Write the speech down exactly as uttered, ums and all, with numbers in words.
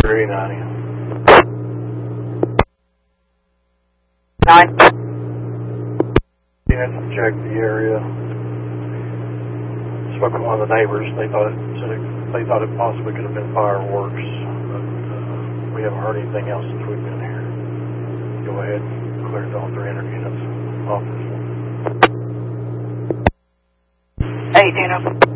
three ninety. Nine. Unit checked the area. Spoke with one of the neighbors. They thought it, said it they thought it possibly could have been fireworks, but uh, we haven't heard anything else since we've been here. Go ahead and clear all three hundred units. Office. Hey, Dino.